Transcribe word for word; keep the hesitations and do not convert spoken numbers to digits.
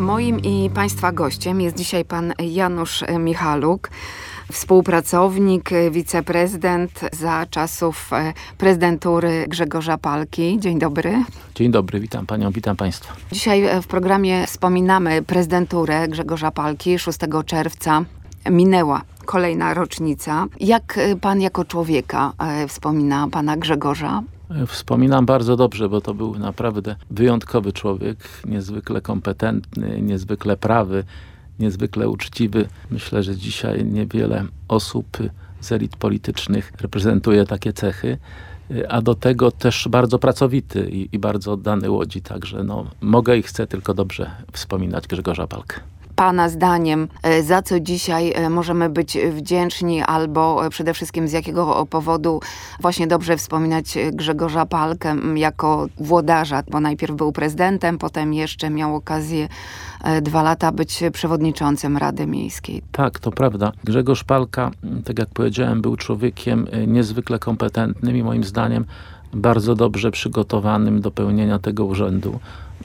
Moim i Państwa gościem jest dzisiaj pan Janusz Michaluk, współpracownik, wiceprezydent za czasów prezydentury Grzegorza Palki. Dzień dobry. Dzień dobry, witam panią, witam państwa. Dzisiaj w programie wspominamy prezydenturę Grzegorza Palki. szóstego czerwca minęła kolejna rocznica. Jak pan jako człowieka wspomina pana Grzegorza? Wspominam bardzo dobrze, bo to był naprawdę wyjątkowy człowiek, niezwykle kompetentny, niezwykle prawy, niezwykle uczciwy. Myślę, że dzisiaj niewiele osób z elit politycznych reprezentuje takie cechy, a do tego też bardzo pracowity i, i bardzo oddany Łodzi. Także no, mogę i chcę tylko dobrze wspominać Grzegorza Palkę. Pana zdaniem, za co dzisiaj możemy być wdzięczni, albo przede wszystkim z jakiego powodu właśnie dobrze wspominać Grzegorza Palkę jako włodarza, bo najpierw był prezydentem, potem jeszcze miał okazję dwa lata być przewodniczącym Rady Miejskiej. Tak, to prawda. Grzegorz Palka, tak jak powiedziałem, był człowiekiem niezwykle kompetentnym i moim zdaniem bardzo dobrze przygotowanym do pełnienia tego urzędu.